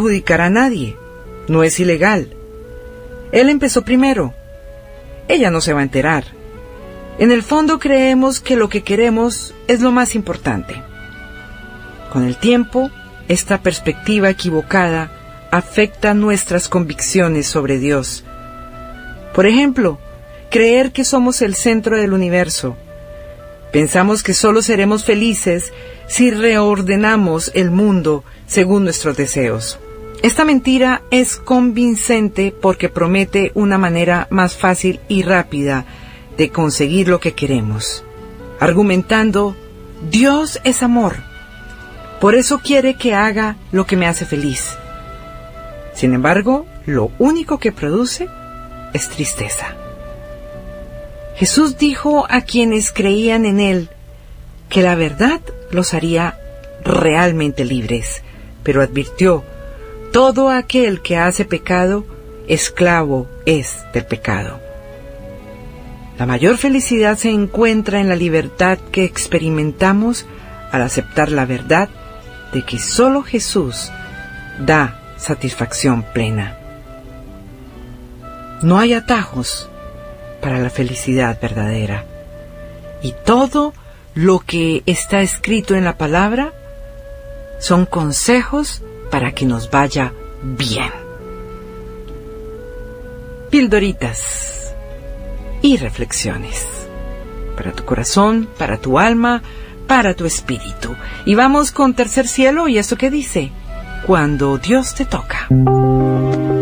perjudicar a nadie. No es ilegal. Él empezó primero. Ella no se va a enterar. En el fondo creemos que lo que queremos es lo más importante. Con el tiempo, esta perspectiva equivocada afecta nuestras convicciones sobre Dios. Por ejemplo, creer que somos el centro del universo. Pensamos que solo seremos felices si reordenamos el mundo según nuestros deseos. Esta mentira es convincente porque promete una manera más fácil y rápida de conseguir lo que queremos, argumentando: Dios es amor, por eso quiere que haga lo que me hace feliz. Sin embargo, lo único que produce es tristeza. Jesús dijo a quienes creían en Él que la verdad los haría realmente libres, pero advirtió: todo aquel que hace pecado, esclavo es del pecado. La mayor felicidad se encuentra en la libertad que experimentamos al aceptar la verdad de que solo Jesús da satisfacción plena. No hay atajos para la felicidad verdadera. Y todo lo que está escrito en la palabra son consejos para que nos vaya bien. Pildoritas y reflexiones para tu corazón, para tu alma, para tu espíritu. Y vamos con Tercer Cielo, y esto que dice: cuando Dios te toca.